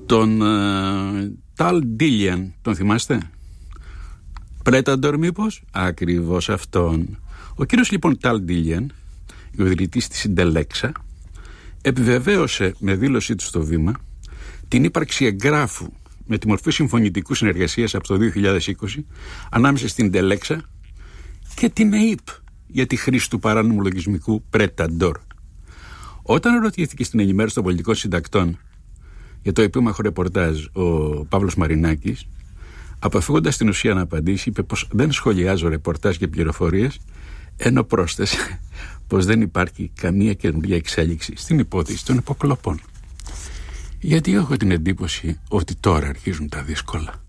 τον Ταλ Ντίλιαν, τον θυμάστε? Πρέταντορ μήπως? Ακριβώς αυτόν. Ο κύριος λοιπόν Ταλ Ντίλιαν, ο ιδρυτής της Συντελέξα, επιβεβαίωσε με δήλωσή του στο Βήμα την ύπαρξη εγγράφου με τη μορφή συμφωνητικού συνεργασίας από το 2020 ανάμεσα στην Συντελέξα και την ΕΥΠ για τη χρήση του παράνομου λογισμικού Πρέταντορ. Όταν ρωτήθηκε στην ενημέρωση των πολιτικών συντακτών για το επίμαχο ρεπορτάζ ο Παύλος Μαρινάκης, αποφύγοντας την ουσία να απαντήσει, είπε πως δεν σχολιάζω ρεπορτάζ και πληροφορίες, ενώ πρόσθεσε πως δεν υπάρχει καμία καινούργια εξέλιξη στην υπόθεση των υποκλοπών. Γιατί έχω την εντύπωση ότι τώρα αρχίζουν τα δύσκολα.